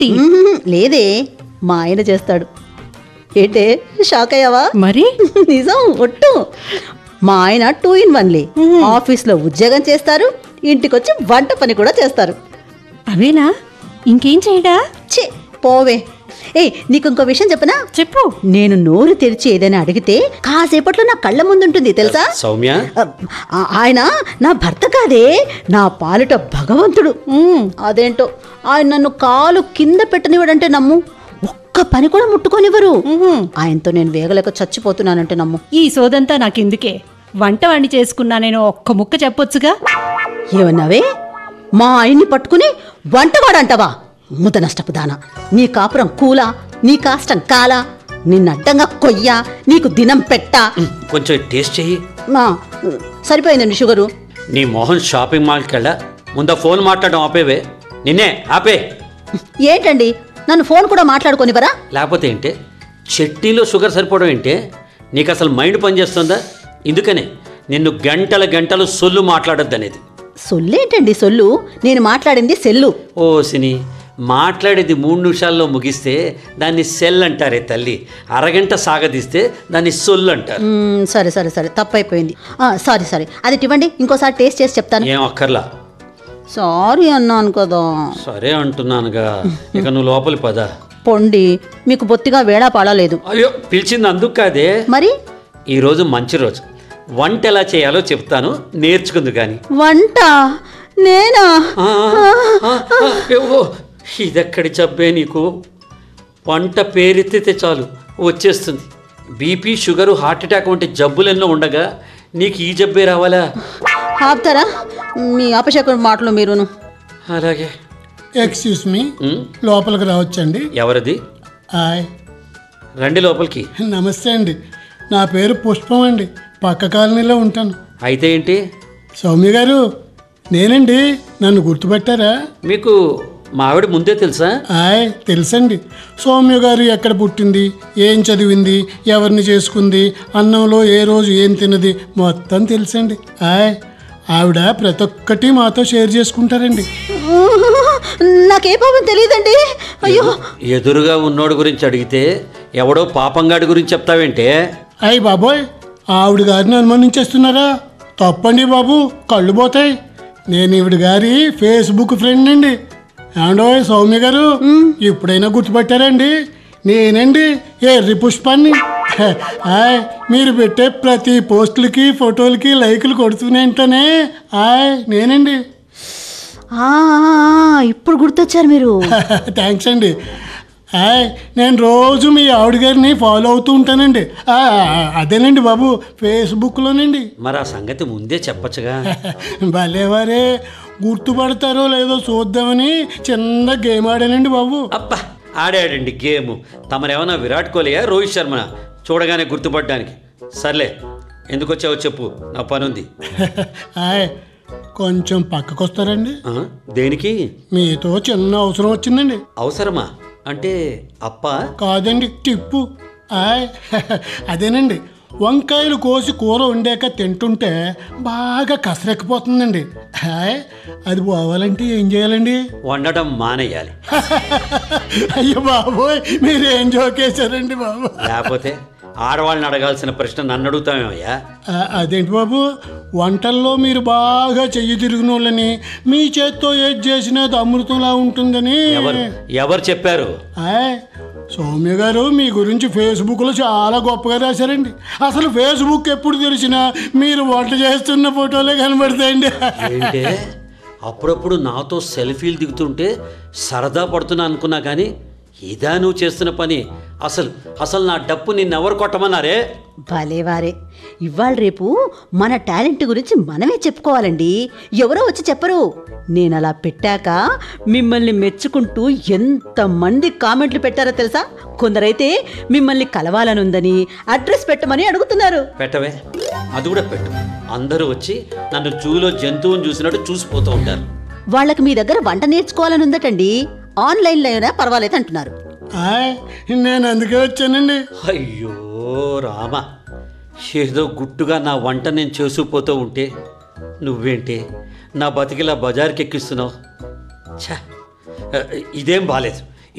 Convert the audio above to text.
Tea. లేదే, మా ఆయన చేస్తాడు. ఏంటే షాక్ అయ్యావా? మరి నిజం, ఒట్టు. మా ఆయన 2 in 1 ఆఫీస్లో ఉద్యోగం చేస్తారు, ఇంటికొచ్చి వంట పని కూడా చేస్తారు. అవేనా? ఇంకేం చేయడా? ఛీ, పోవే. నీకు ఇంకో విషయం చెప్పనా? చెప్పు. నేను నోరు తెరిచి ఏదైనా అడిగితే కాసేపట్లో నా కళ్ళ ముందుంటుంది తెలుసా? సౌమ్య, ఆయన నా భర్త కాదే, నా పాలిట భగవంతుడు. అదేంటో ఆయన నన్ను కాలు కింద పెట్టనివ్వడంటే నమ్ము, ఒక్క పని కూడా ముట్టుకోనివ్వరు. ఆయనతో నేను వేగలేక చచ్చిపోతున్నానంటే నమ్ము. ఈ సోదంతా నాకెందుకే? వంట వండి చేసుకున్నా నేను ఒక్క ముక్క చెప్పొచ్చుగా. ఏమన్నావే? మా ఆయన్ని పట్టుకుని వంటవాడంటావా? ముద నష్టపు దానా, నీ కాపురం కూలా, నీ కాష్టం కాలా, నిన్నడ్డంగా కొయ్యా, నీకు దినం పెట్టా. కొంచెం టేస్ట్ చెయ్యి. సరిపోయిందండి షుగరు. నీ మోహన్ షాపింగ్ మాల్కి వెళ్ళా, ముందు ఫోన్ మాట్లాడడం ఆపేవే. నిన్నే ఆపే. ఏంటండి, నన్ను ఫోన్ కూడా మాట్లాడుకోనివరా? లేకపోతే ఏంటే, చట్నీలో షుగర్ సరిపోవడం ఏంటే? నీకు అసలు మైండ్ పనిచేస్తుందా? ఇందుకనే నిన్ను గంటల గంటలు సొల్లు మాట్లాడొద్దు అనేది. సొల్లేంటండి సొల్లు? నేను మాట్లాడింది సెల్లు. ఓ సిని, మాట్లాడేది 3 నిమిషాల్లో ముగిస్తే దాన్ని సెల్ అంటారే తల్లి, అరగంట సాగదీస్తే దాన్ని సొల్లు అంటారు. సరే సరే సరే, తప్పైపోయింది. సారీ, అది ఇవ్వండి, ఇంకోసారి టేస్ట్ చేసి చెప్తాను. ఏం అక్కర్లా. సారీ అన్నాను కదా. సరే అంటున్నానుగా, ఇక నువ్వు లోపలి పద. పొండి, మీకు బొత్తిగా వేళా పాడలేదు. అయ్యో, పిలిచింది అందుకు కాదే. మరి ఈరోజు మంచి రోజు, వంట ఎలా చేయాలో చెప్తాను, నేర్చుకుంది కానీ. వంట నేనా? ఇదెక్కడి జబ్బే నీకు? వంట పేరెత్తితే చాలు వచ్చేస్తుంది. బీపీ, షుగరు, హార్ట్ అటాక్ వంటి జబ్బులెన్నో ఉండగా నీకు ఈ జబ్బే రావాలా? ఆపుతారా మీ అపశకున మాటలు మీరును? అలాగే. ఎక్స్క్యూస్ మీ, లోపలికి రావచ్చండి? ఎవరిది? హాయ్, రండి లోపలికి. నమస్తే అండి, నా పేరు పుష్పం అండి, పక్క కాలనీలో ఉంటాను. అయితే ఏంటి? సౌమ్య గారు నేనండి, నన్ను గుర్తుపెట్టారా? మీకు మా ఆవిడ ముందే తెలుసా? హాయ్, తెలుసండి. సౌమ్య గారు ఎక్కడ పుట్టింది, ఏం చదివింది, ఎవరిని చేసుకుంది, అన్నంలో ఏ రోజు ఏం తిన్నది, మొత్తం తెలుసండి. హాయ్, ఆవిడ ప్రతి ఒక్కటి మాతో షేర్ చేసుకుంటారండి. నాకే పాపం తెలియదండి. అయ్యో, ఎదురుగా ఉన్నోడు గురించి అడిగితే ఎవడో పాపంగాడి గురించి చెప్తావేంటే? అయ్యి బాబోయ్, ఆవిడ గారిని అనుమానించేస్తున్నారా? తప్పండి బాబు, కళ్ళు పోతాయి. నేను ఈవిడ గారి ఫేస్బుక్ ఫ్రెండ్ అండి. ఏమండోయ్ సౌమ్య గారు, ఇప్పుడైనా గుర్తుపట్టారండి? నేనండి ఎర్రి పుష్పాన్ని. హాయ్, మీరు పెట్టే ప్రతి పోస్టులకి ఫోటోలకి లైకులు కొడుతూనేంటనే నేనండి. ఇప్పుడు గుర్తొచ్చారు మీరు. థ్యాంక్స్ అండి. హాయ్, నేను రోజు మీ ఆవిడ గారిని ఫాలో అవుతూ ఉంటానండి. అదేనండి బాబు, ఫేస్బుక్లోనండి. మరి ఆ సంగతి ముందే చెప్పచ్చుగా. భలేవారే, గుర్తుపడతారో లేదో చూద్దామని చిన్న గేమ్ ఆడానండి బాబు. అబ్బా, ఆడాడండి గేమ్. తమరేమన్నా విరాట్ కోహ్లీయా, రోహిత్ శర్మ? చూడగానే గుర్తుపడడానికి. సర్లే, ఎందుకు వచ్చావో చెప్పు, నా పని ఉంది. హాయ్, కొంచెం పక్కకు వస్తారండి? దేనికి? మీతో చిన్న అవసరం వచ్చిందండి. అవసరమా అంటే అప్ప? కాదండి, టిప్పు. అదేనండి, వంకాయలు కోసి కూర వండాక తింటుంటే బాగా కసరెక్కిపోతుందండి. అది పోవాలంటే ఏం చేయాలండి? వండటం మానేయాలి. అయ్యో బాబోయ్, మీరేం జోకేశారండి బాబు. లేకపోతే ఆడవాళ్ళని అడగాల్సిన ప్రశ్న నన్ను అడుగుతామేమయ్యా? అదేంటి బాబు, వంటల్లో మీరు బాగా చెయ్యి తిరిగిన వాళ్ళని, మీ చేత్తో ఏది చేసినా అది అమృతంలా ఉంటుందని ఎవరు చెప్పారు? సౌమ్య గారు మీ గురించి ఫేస్బుక్లో చాలా గొప్పగా రాశారండి. అసలు ఫేస్బుక్ ఎప్పుడు తెరిచినా మీరు వంట చేస్తున్న ఫోటోలే కనబడతాయండి. ఏంటే, అప్పుడప్పుడు నాతో సెల్ఫీలు దిగుతుంటే సరదా పడుతున్నా అనుకున్నా కానీ ఇదా నువ్వు చేస్తున్న పని? అసలు నా డప్పు నిన్నెవరు కొట్టమన్నారే? భలేవారే, ఇవాళ రేపు మన టాలెంట్ గురించి మనమే చెప్పుకోవాలండి, ఎవరో వచ్చి చెప్పరు. నేను అలా పెట్టాక మిమ్మల్ని మెచ్చుకుంటూ ఎంతమంది కామెంట్లు పెట్టారో తెలుసా? కొందరైతే మిమ్మల్ని కలవాలనుందని అడ్రస్ పెట్టమని అడుగుతున్నారు. పెట్టవే, అది కూడా పెట్టు. అందరూ వచ్చి నన్ను జూలో జంతువుని చూసినట్టు చూసిపోతూ ఉంటారు. వాళ్ళకి మీ దగ్గర వంట నేర్చుకోవాలని ఉందటండి, ఆన్లైన్లో అయినా పర్వాలేదు అంటున్నారు. నేను అందుకే వచ్చానండి. అయ్యో రామ, ఏదో గుట్టుగా నా వంట నేను చేసుకుపోతూ ఉంటే నువ్వేంటి నా బతికిలా బజార్కి ఎక్కిస్తున్నావు? ఛా, ఇదేం బాలేదు.